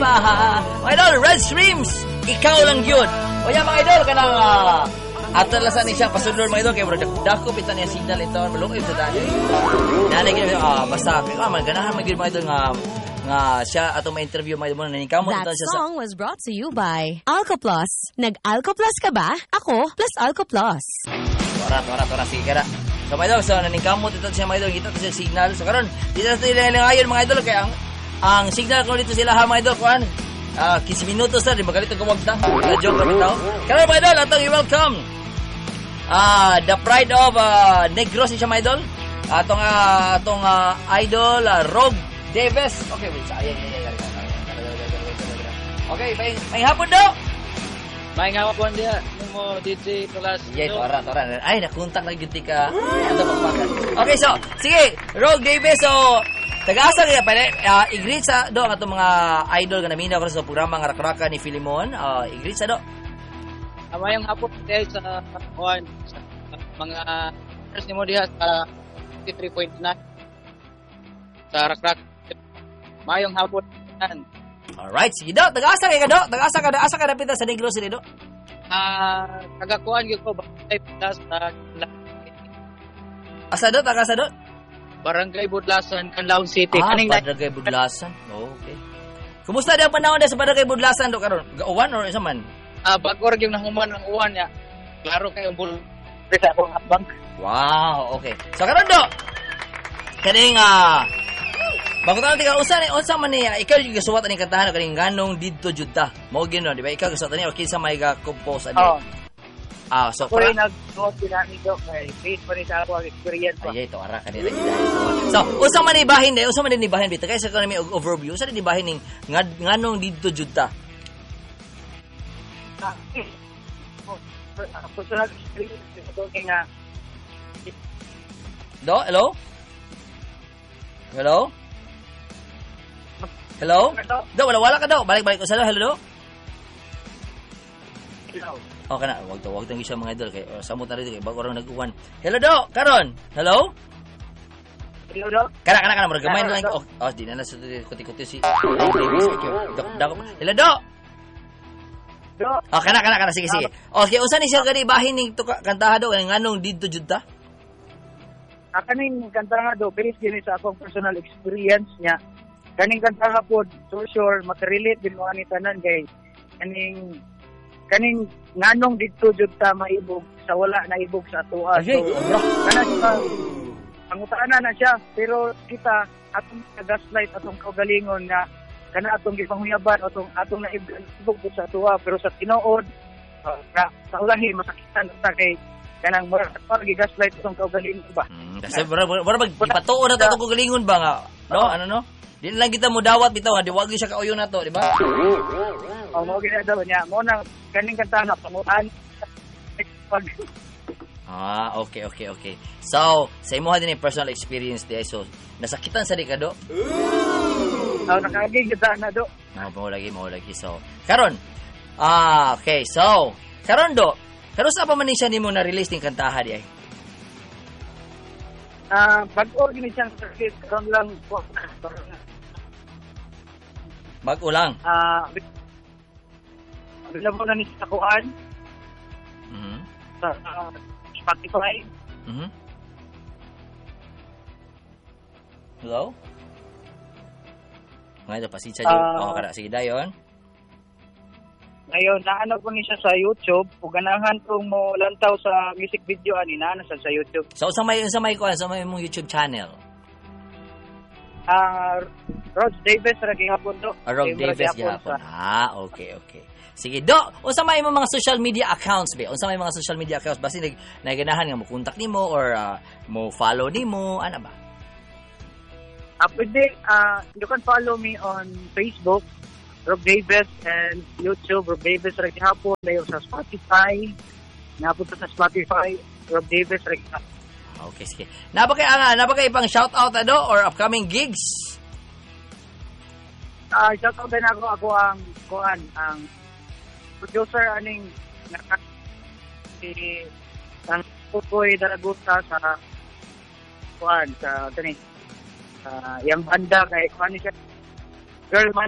pa. Mga idol, Red Streams, ikaw lang yun. O yan mga idol, kanang atalasan ni siya pasudlor mga idol kay bro dako pita niya signal ito malungib sa dani. Nanay gyud basta ganahan man gyud mga idol nga siya ato ma-interview mga idol na kamot That siya song was brought to you by Alco Plus. Nag-Alco Plus ka ba? Ako plus Alco Plus. Tora sige kada. So mga idol, so naningkamot ito siya mga idol, kita to siya signal. So karon dito sa ilang mga idol kay ang signal ko dito sila ha mga idol kuan 15 minutos na di magalito gawag ta. Joke kami tao. Karon mga idol atong i-welcome the pride of Negros siya mga idol. Atong idol Rogue Davis. Okay, wait. Okay, may hapon daw. May hapon dia mo DJ Plus. Yeah, tora. Ay, nakuntak na gyud ka. Ato pagpakan. Okay, so sige, Rogue Davis. So taga-asa kaya pala i-greet sa do ang atong mga idol nga naminaw ko sa programa nga Rakraka ni Filimon. I-greet sa do. Mayong hapon dahil sa kuan mga first ni mo diha sa 53.9 sa Rakrak. Mayong hapon nan. Alright, sige do. Taga-asa kay ka do. Asa ka dapita sa Negros ni do. Taga-kuan gyud ko Barangay Budlasan. Taga-asa do? Barangay Budlasan, Canlaon City. Barangay Budlasan. Okay. Kumusta di ang panahon sa Barangay Budlasan do karon? Uwan or isa man? Bagor yung nahuman ng uwan niya. Klaro kayo bul sa akong habang. Wow, okay. So karon do. Kaning bago tayo tika unsa man niya ikaw yung gasuwat ani kantahan kaning nganong didto jud ta. Mao gyud di ba ikaw gasuwat ani o kinsa may ga-compose ani? So para nag-suot dinami do kay based pa rin sa ako experience. Ay ito ara kanila gid. So unsa man ni bahin day? Unsa man ni bahin bitaw kay sa kanami overview. Unsa ni bahin ning nganong didto jud ta? Personal experience ito nga. Do, hello? Do, wala ka daw. Balik ko sa hello. Okay na, wag tong isa mga idol kay samot na rito kay bago ra nag-uwan. Hello do, karon. Hello? Hello do. Kana mo gamay na lang. Di na kuti-kuti si. Hello do. Kana sige. Okay, usa ni siya gani bahin ning kantaha do nganong didto jud ta? Kaning kantaha do based din sa akong personal experience niya. Kaning kantaha pod so sure makarelate din mo ani tanan kay kaning nganong didto jud ta maibog sa wala na ibog sa atoa. So kana siya pangutana na siya pero kita atong gaslight atong kaugalingon nga kana atong gipanguyaban atong naibog sa tuwa pero sa tinuod sa ulahi masakitan ta kay kanang mura gigaslight atong kaugalingon ba kasi mura magpatuo na atong kaugalingon ba nga no di lang kita mo dawat bitaw nga di wag siya kauyon nato di ba mo gina daw niya mo nang kaning kanta na pangutan okay. So, sa imo din yung personal experience di so nasakitan sa di ka do? Nakagig kita na do. Mo lagi. So, karon. Okay. So, karon do. Karon sa pa man siya nimo na release ning kantaha di ay? Pag-organize sa release karon lang po. Bago lang. Available na ni sa kuan. Sa Spotify. Hello? Ngayon, pasensya nyo. Kada, sige dayon. Ngayon, naano ko niya sa YouTube. Kung ganahan kong mo lantaw sa music video, naano sa YouTube. So, sa may mong YouTube channel? Rod Davis, Ragihapon do. Rod Davis, Ragihapon. Okay. Sige, do. Unsa may mga social media accounts ba? Unsa may mga social media accounts basta naganahan nga mo contact nimo or mo follow nimo, ana ba? Pwede, you can follow me on Facebook, Rob Davis, and YouTube, Rob Davis Ragihapon. Dayon sa Spotify. Napunta sa Spotify, Rob Davis Ragihapon. Okay, sige. Napa kay pang shout out or upcoming gigs? Shout out din ako ang producer aning si ang Pukoy Daraguta sa sa yang banda kay kuan siya girl man